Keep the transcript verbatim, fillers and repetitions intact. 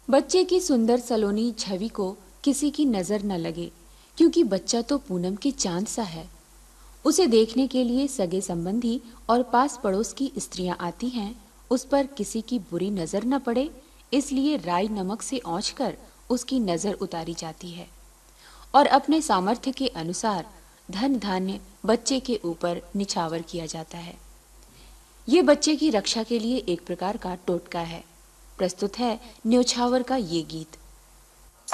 बच्चे की सुंदर सलोनी छवि को किसी की नजर न लगे, क्योंकि बच्चा तो पूनम की चांद सा है। उसे देखने के लिए सगे संबंधी और पास पड़ोस की स्त्रियां आती हैं। उस पर किसी की बुरी नजर न पड़े, इसलिए राई नमक से औंचकर उसकी नजर उतारी जाती है और अपने सामर्थ्य के अनुसार धन धान्य बच्चे के ऊपर निछावर किया जाता है। ये बच्चे की रक्षा के लिए एक प्रकार का टोटका है। प्रस्तुत है न्योछावर का ये गीत।